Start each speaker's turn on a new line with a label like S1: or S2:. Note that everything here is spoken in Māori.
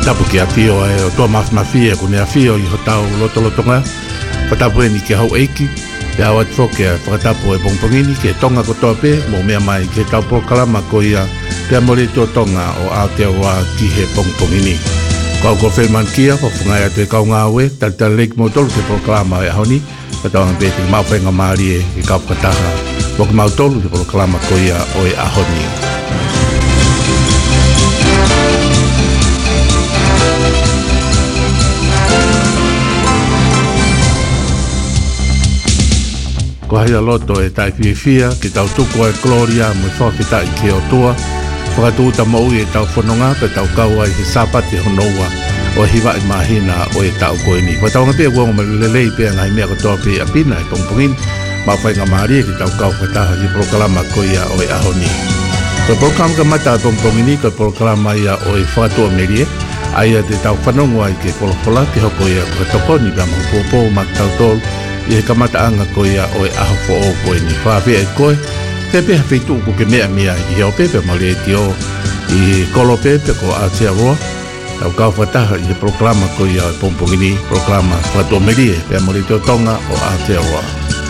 S1: tapu ki a fio e o toa mafia ko ne a fio I ho tau lotonga tapu ni ke hau eiki te awa tfoke whakatapu e pongpongini ke tonga ko toa pe mo mea mai ke tau proklama ko ia te amore tō tonga o Aotearoa ki he pongpongini kau ko whelman kia ko whangai atu e kau ngā ue tal leik mo tolu te proklama e ahoni kataonga pe te mauwhenga maari e kau kataha mo ki mau tolu te proklama ko ia o e ahoni ko haia loto e tai fia ki tau tuku e Gloria mo whawhita I ke o tua whakatuuta mau e tau whanonga pe tau kaua I he sapati honoua o hiwa I mahina o e tau koeni whataonga pia guango me lelei pia ngai mea katoa pia apina e pongpongin ma whainga maari ki tau kau whataha I proklama ko ia o e ahoni ko proklama ka mata pongpongini ko proklama ia o e whakatua merie aia te tau whanonga I ke polopola ki hoko ia ko tokoni pia mahupopo ma tau tolu I he kamata anga ko ia o e aho fo o koe ni whaapea e koe te peha whitu ko ke mea mea I heo pepe ma le ti o I kolo pepe ko Aotearoa tau kau whataha I he proklama ko ia o e pompongini proklama whatua merie pea ma le ti o tonga o Aotearoa